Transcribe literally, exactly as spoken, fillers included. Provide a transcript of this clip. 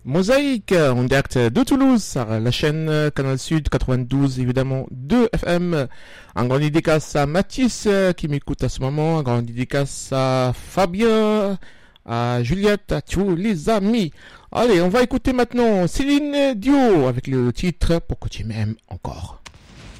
Mosaïque, en direct de Toulouse, sur la chaîne Canal Sud quatre-vingt-douze, évidemment, deux F M. Un grand dédicace à Mathis qui m'écoute à ce moment, un grand dédicace à Fabien, à Juliette, à tous les amis. Allez, on va écouter maintenant Céline Dion avec le titre Pour que tu m'aimes encore.